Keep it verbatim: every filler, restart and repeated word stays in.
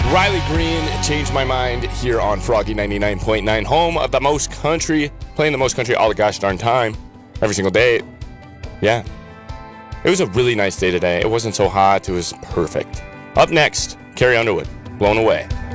Riley Green changed my mind here on Froggy ninety-nine point nine, home of the most country, playing the most country all the gosh darn time, every single day. Yeah. It was a really nice day today. It wasn't so hot. It was perfect. Up next, Carrie Underwood, Blown Away.